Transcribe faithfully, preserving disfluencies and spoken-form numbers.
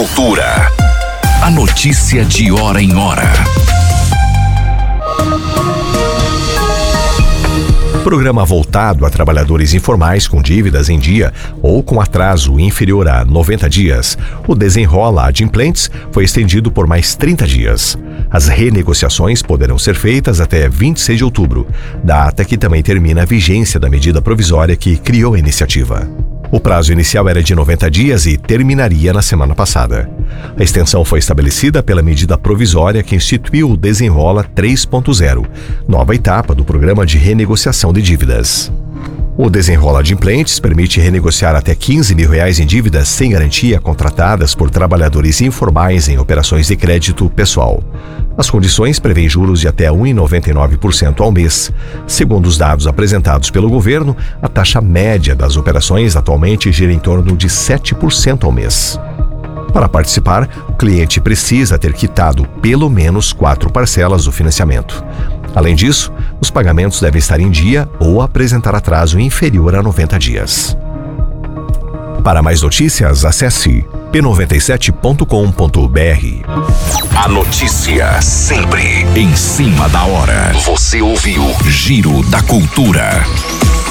Cultura. A notícia de hora em hora. Programa voltado a trabalhadores informais com dívidas em dia ou com atraso inferior a noventa dias. O Desenrola Adimplentes foi estendido por mais trinta dias. As renegociações poderão ser feitas até vinte e seis de outubro, data que também termina a vigência da medida provisória que criou a iniciativa. O prazo inicial era de noventa dias e terminaria na semana passada. A extensão foi estabelecida pela medida provisória que instituiu o Desenrola três ponto zero, nova etapa do programa de renegociação de dívidas. O Desenrola Adimplentes permite renegociar até quinze mil reais em dívidas sem garantia contratadas por trabalhadores informais em operações de crédito pessoal. As condições prevêem juros de até um vírgula noventa e nove por cento ao mês. Segundo os dados apresentados pelo governo, a taxa média das operações atualmente gira em torno de sete por cento ao mês. Para participar, o cliente precisa ter quitado pelo menos quatro parcelas do financiamento. Além disso, os pagamentos devem estar em dia ou apresentar atraso inferior a noventa dias. Para mais notícias, acesse p noventa e sete ponto com ponto b r. A notícia sempre em cima da hora. Você ouviu Giro da Cultura.